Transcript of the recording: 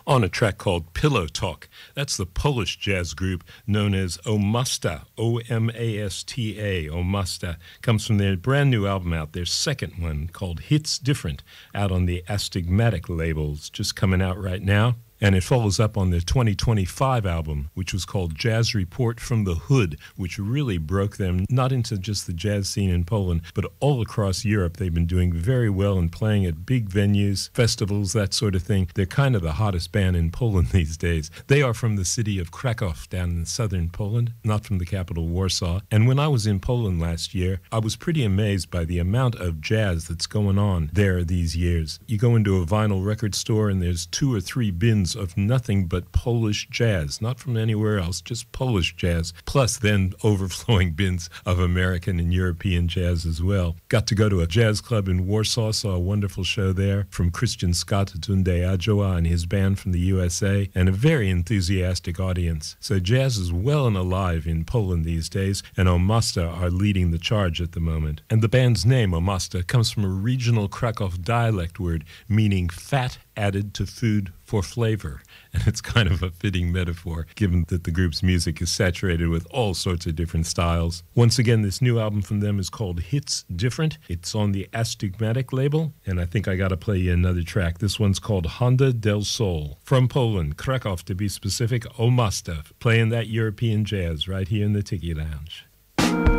on a track called Pillow Talk. That's the Polish jazz group known as Omasta, O-M-A-S-T-A. Omasta comes from their brand new album out, their second one called Hits Different, out on the Astigmatic labels, just coming out right now. And it follows up on their 2025 album, which was called Jazz Report from the Hood, which really broke them not into just the jazz scene in Poland, but all across Europe. They've been doing very well and playing at big venues, festivals, that sort of thing. They're kind of the hottest band in Poland these days. They are from the city of Krakow down in southern Poland, not from the capital Warsaw. And when I was in Poland last year, I was pretty amazed by the amount of jazz that's going on there these years. You go into a vinyl record store and there's 2 or 3 bins of nothing but Polish jazz, not from anywhere else, just Polish jazz, plus then overflowing bins of American and European jazz as well. Got to go to a jazz club in Warsaw, saw a wonderful show there from Christian Scott, Tunde Ajoa and his band from the USA, and a very enthusiastic audience. So jazz is well and alive in Poland these days, and Omasta are leading the charge at the moment. And the band's name, Omasta, comes from a regional Krakow dialect word meaning fat added to food for flavor. And it's kind of a fitting metaphor, given that the group's music is saturated with all sorts of different styles. Once again, this new album from them is called Hits Different. It's on the Astigmatic label, and I think I got to play you another track. This one's called Honda del Sol. From Poland, Krakow to be specific, Omasta, playing that European jazz right here in the Tiki Lounge.